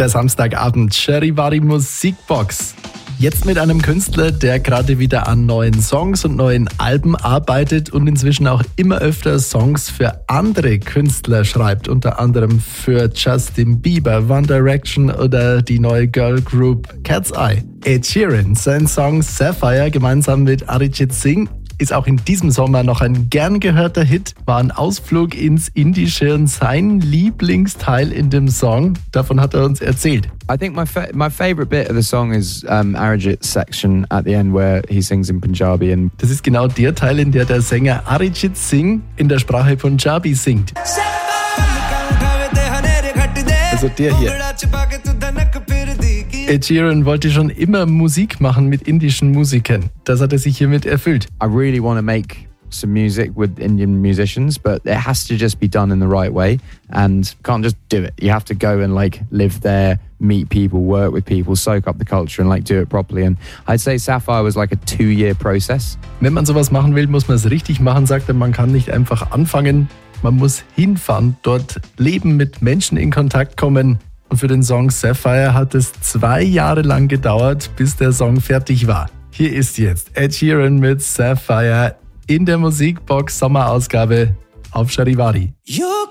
Der Samstagabend Charivari Musikbox. Jetzt mit einem Künstler, der gerade wieder an neuen Songs und neuen Alben arbeitet und inzwischen auch immer öfter Songs für andere Künstler schreibt, unter anderem für Justin Bieber, One Direction oder die neue Girl Group Cat's Eye. Ed Sheeran, sein Song Sapphire gemeinsam mit Arijit Singh ist auch in diesem Sommer noch ein gern gehörter Hit, war ein Ausflug ins Indische und sein Lieblingsteil in dem Song, davon hat er uns erzählt. I think my favorite bit of the song is Arijit's section at the end where he sings in Punjabi. And das ist genau der Teil, in der der Sänger Arijit Singh in der Sprache Punjabi singt. Also der hier. Ed Sheeran wollte schon immer Musik machen mit indischen Musikern. Das hat er sich hiermit erfüllt. I really want to make some music with Indian musicians, but it has to just be done in the right way and can't just do it. You have to go and live there, meet people, work with people, soak up the culture and do it properly. And I'd say Sapphire was a 2-year process. Wenn man sowas machen will, muss man es richtig machen, sagt er. Man kann nicht einfach anfangen. Man muss hinfahren, dort leben, mit Menschen in Kontakt kommen. Und für den Song Sapphire hat es 2 Jahre lang gedauert, bis der Song fertig war. Hier ist jetzt Ed Sheeran mit Sapphire in der Musikbox Sommerausgabe auf Charivari.